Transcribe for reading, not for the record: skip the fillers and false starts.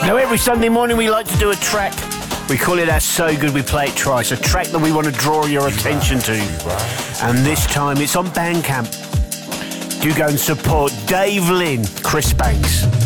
Now, every Sunday morning we like to do a track. We call it That's So Good We Play It Twice, a track that we want to draw your attention to. And this time it's on Bandcamp. Do go and support Dave Lynn, Chris Banks.